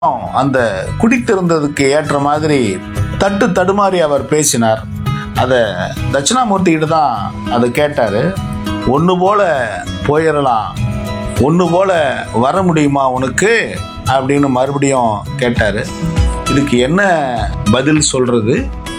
அந்த குடித்திருந்ததுக்கு ஏற்ற மாதிரி தட்டு தடுமாறி அவர் பேசினார். அதை தட்சிணாமூர்த்தி கிட்ட தான் அதை கேட்டாரு. ஒன்று போல போயிடலாம், ஒன்று போல வர முடியுமா உனக்கு அப்படின்னு மறுபடியும் கேட்டாரு. இதுக்கு என்ன பதில் சொல்றது?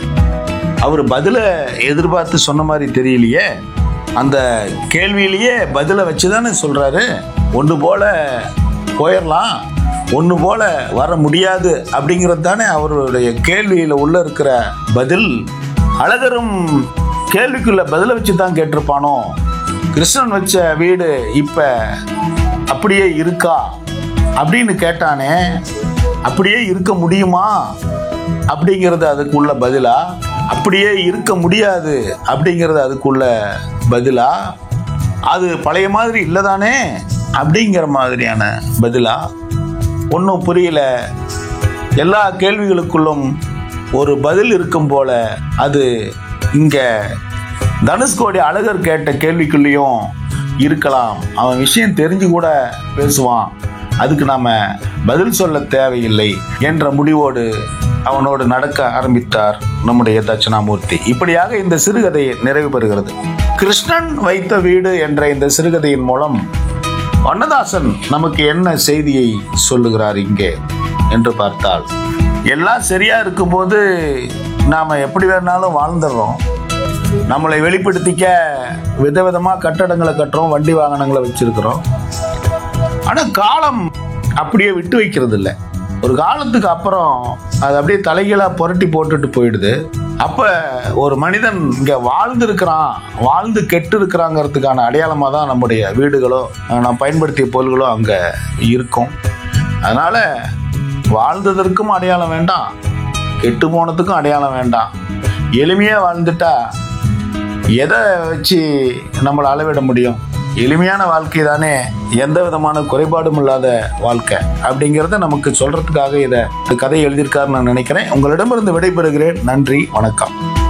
அவர் பதிலை எதிர்பார்த்து சொன்ன மாதிரி தெரியலையே. அந்த கேள்வியிலேயே பதிலை வச்சுதானே சொல்றாரு. ஒன்று போல போயிடலாம், ஒன்று போல வர முடியாது அப்படிங்கிறது தானே அவருடைய கேள்வியில் உள்ள இருக்கிற பதில். அழகரும் கேள்விக்குள்ள பதிலை வச்சு தான் கேட்டிருப்பானோ. கிருஷ்ணன் வச்ச வீடு இப்ப அப்படியே இருக்கா அப்படின்னு கேட்டானே, அப்படியே இருக்க முடியுமா அப்படிங்கிறது அதுக்குள்ள பதிலா, அப்படியே இருக்க முடியாது அப்படிங்கிறது அதுக்குள்ள பதிலா, அது பழைய மாதிரி இல்லைதானே அப்படிங்கிற மாதிரியான பதிலா? ஒன்றும் புரியல. எல்லா கேள்விகளுக்குள்ளும் ஒரு பதில் இருக்கும் போல அது இங்க தனுஷ்கோடி அழகர் கேட்ட கேள்விக்குள்ளேயும் இருக்கலாம். அவன் விஷயம் தெரிஞ்சு கூட பேசுவான், அதுக்கு நாம பதில் சொல்ல தேவையில்லை என்ற முடிவோடு அவனோடு நடக்க ஆரம்பித்தார் நம்முடைய தட்சிணாமூர்த்தி. இப்படியாக இந்த சிறுகதை நிறைவு பெறுகிறது. கிருஷ்ணன் வைத்த வீடு என்ற இந்த சிறுகதையின் மூலம் வண்ணதாசன் நமக்கு என்ன செய்தியை சொல்லுகிறார் இங்கே என்று பார்த்தால், எல்லாம் சரியா இருக்கும்போது நாம எப்படி வேணாலும் வாழ்ந்துடுறோம். நம்மளை வெளிப்படுத்திக்க விதவிதமா கட்டடங்களை கட்டுறோம், வண்டி வாகனங்களை வச்சிருக்கிறோம். ஆனா காலம் அப்படியே விட்டு வைக்கிறது இல்லை. ஒரு காலத்துக்கு அப்புறம் அது அப்படியே தலைகீழா புரட்டி போட்டுட்டு போயிடுது. அப்ப ஒரு மனிதன் இங்க வாழ்ந்து இருக்கிறான், வாழ்ந்து கெட்டு இருக்கிறாங்கிறதுக்கான அடையாளமா தான் நம்முடைய வீடுகளோ நாம் பயன்படுத்திய பொருள்களோ அங்க இருக்கும். அதனால வாழ்ந்ததற்கும் அடையாளம் வேண்டாம், கெட்டு போனதுக்கும் அடையாளம் வேண்டாம். எளிமையா வாழ்ந்துட்டா எதை வச்சு நம்மளை அளவிட முடியும்? எளிமையான வாழ்க்கை தானே எந்த விதமான குறைபாடும் இல்லாத வாழ்க்கை அப்படிங்கிறத நமக்கு சொல்றதுக்காக இதை கதை எழுதியிருக்காருன்னு நான் நினைக்கிறேன். உங்களிடமிருந்து விடைபெறுகிறேன். நன்றி, வணக்கம்.